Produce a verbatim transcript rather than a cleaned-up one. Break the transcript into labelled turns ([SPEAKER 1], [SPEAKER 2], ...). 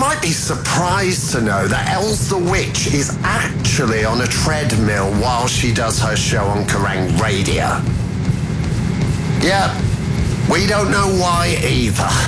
[SPEAKER 1] might be surprised to know that Els the Witch is actually on a treadmill while she does her show on Kerrang Radio. Yeah, we don't know why either.